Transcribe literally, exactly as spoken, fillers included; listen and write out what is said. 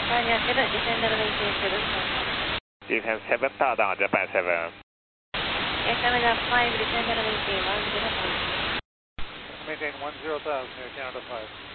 Canada seven, descender maintain seven. Descend seven, touchdown Japan seven. Air Canada five, descender maintain one zero five. Maintain one zero thousand, Air Canada five.